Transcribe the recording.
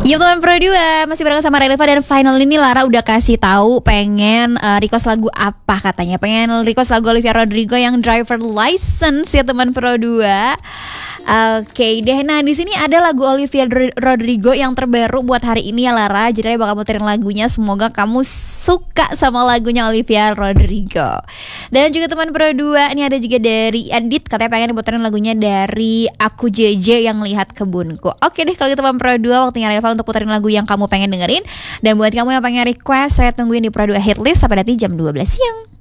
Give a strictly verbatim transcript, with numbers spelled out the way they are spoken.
Yuk teman Pro dua, masih bareng sama Relevan dan final ini Lara udah kasih tahu pengen uh, request lagu apa katanya. Pengen request lagu Olivia Rodrigo yang Driver License ya teman Pro dua. Oke okay, deh, nah di sini ada lagu Olivia Rodrigo yang terbaru buat hari ini ya Lara. Jadi bakal muterin lagunya, semoga kamu suka sama lagunya Olivia Rodrigo. Dan juga teman Pro dua, ini ada juga dari Edit, katanya pengen diputerin lagunya dari Aku J J yang Lihat Kebunku. Oke deh kalau gitu teman Pro dua, waktunya Reva untuk puterin lagu yang kamu pengen dengerin. Dan buat kamu yang pengen request, saya tungguin di Pro dua Hitlist sampai nanti jam dua belas siang.